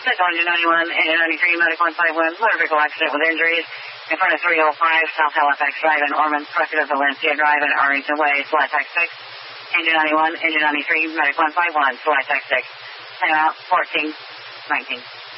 Central Engine 91, Engine 93, Medic 151, motor vehicle accident with injuries in front of 305 South Halifax Drive in Ormond, crossing of Valencia Drive in Arlington Way, flight tax 6. Engine 91, Engine 93, Medic 151, flight tax 6. Time out 14, 19.